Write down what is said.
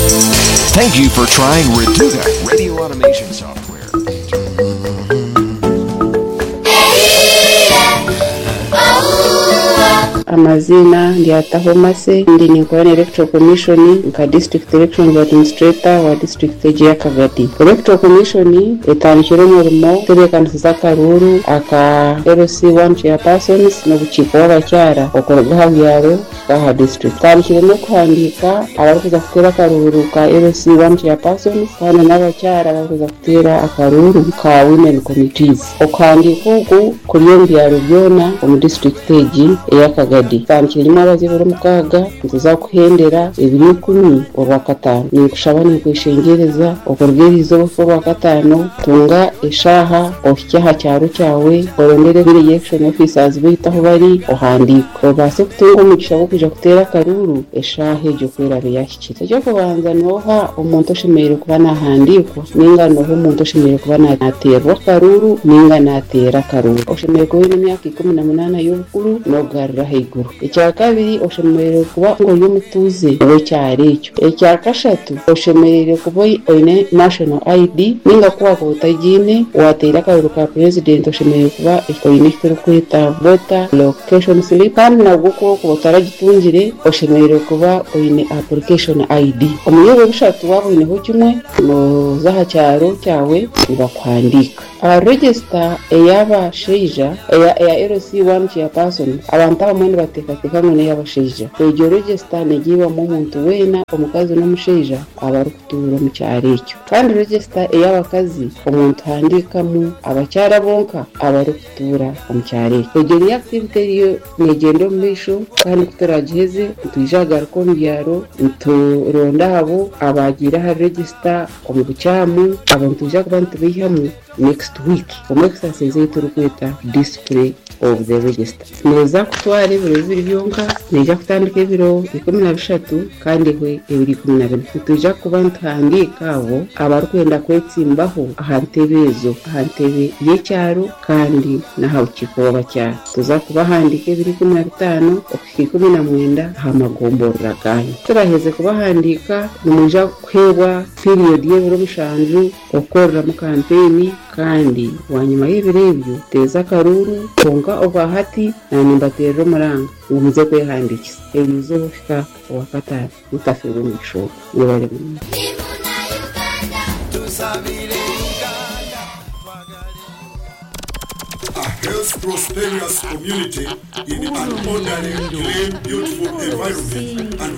Thank you for trying Reduga radio automation software. Amazina ndiyataho mase ndi nikora electoral commission nka district election administrator wa district ya Kagadi. Electoral commission etanshiro murimo tebekanisa karuru aka LC1 chairpersons no buchiko w'abacyara okorwa habyaro ka district. Tanshiro no kwandika abakuza kutera karuru ka LC1 chairpersons kana n'abacyara bakuza kutera akaruru ka women committees. Okwandika uko kuriyo byaro byona mu district stage ya Kagadi. Tanshirimo abazibura mukaga nziza kuhendera 2010 urwakatano nikushabane kwishengereza okorgerizo bufo bakatano tunga eshaha ofyaha cyaro cyawe orondere election officers bitaho bari ohandika base kutunga umugisha wo kuja kutera karuru eshahe jo kwera yashikita cyo kubanza noha umuntu oshimere kuba nahandikwa ninga noho umuntu oshimere kuba naterwa karuru ninga natera karuru oshimere ko imyaka 18 y'ubukuru no garra haiguru. Icya kabiri oshimere kuba ngo y'umutuze we cyarecyo. Icya kashatu oshimere kuba oyine national ID ninga kuba ko utagine watera karuru ka president oshimere kuba oyine kero kwita voter location slip kandi nabwo ko utaragitungire oshimere kuba oyine application ID. Umuyobo bishatu wabone ho kimwe no zaha cyaro cyawe bakwandika register eyaba sheija ya LC1 chairperson abantu abamwe bateka ngone yabasheija ejo register negiwa mu muntu wena omukazi no musheija abarukutura mu cyarecyo kandi register eyabakazi omuntu handikamu abacyara bonka abarukutura mu cyarecyo ejo ni activity yo negendo misho kandi kutaragiheze tujagar ko mbyaro turonda abo abagira ha register omubucyamu abantu jakubantu bihamu next week exercise y'iturukwita display of the register neza kutware biro byonka neja kutandika ibiro 13 kandi hwe 12 tuja kuba ntandika abo abarukwenda kwetsimbaho ahantebezo ahantebe yecyaro kandi naho kikoba cya tuza kuba handika 15 okiki19 hamagomborra ganye turaheze kuba handika numuja kwebwa period y'ibiro bishanju okorra mu campaign kandi wanyuma y'ibirevyo teza karuru konga obahati na nimbatero muranga umuze kwehandikisa ebizo bufika wakatari mutafiro misho yebale A health prosperous community in an orderly, clean, beautiful environment.